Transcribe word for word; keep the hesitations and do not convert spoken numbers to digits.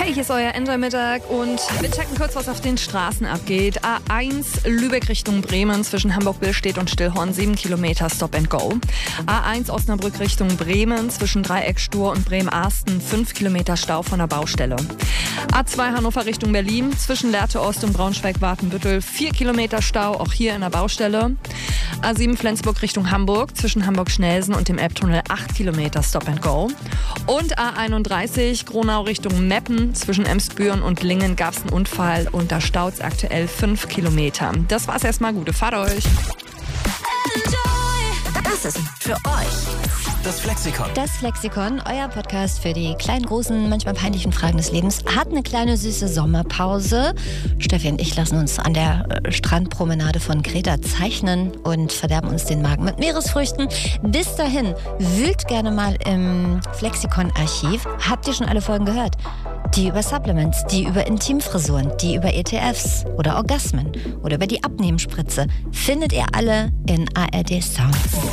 Hey, hier ist euer Enjoy-Mittag und wir checken kurz, was auf den Straßen abgeht. A eins Lübeck Richtung Bremen zwischen Hamburg-Billstedt und Stillhorn, sieben Kilometer Stop and Go. A eins Osnabrück Richtung Bremen zwischen Dreieck-Stur und Bremen-Arsten, fünf Kilometer Stau von der Baustelle. A zwei Hannover Richtung Berlin zwischen Lehrte Ost und Braunschweig-Watenbüttel, vier Kilometer Stau, auch hier in der Baustelle. A sieben Flensburg Richtung Hamburg zwischen Hamburg-Schnelsen und dem Elbtunnel, acht Kilometer Stop and Go. Und A einunddreißig Gronau Richtung Meppen zwischen Emsbüren und Lingen gab es einen Unfall und da staut es aktuell fünf Kilometer. Das war's erstmal, gute Fahrt euch. Das ist für euch das Flexikon. Das Flexikon, euer Podcast für die kleinen, großen, manchmal peinlichen Fragen des Lebens, hat eine kleine süße Sommerpause. Steffi und ich lassen uns an der äh, Strandpromenade von Kreta zeichnen und verderben uns den Magen mit Meeresfrüchten. Bis dahin, wühlt gerne mal im Flexikon-Archiv. Habt ihr schon alle Folgen gehört? Die über Supplements, die über Intimfrisuren, die über E T Fs oder Orgasmen oder über die Abnehmspritze findet ihr alle in A R D Sounds.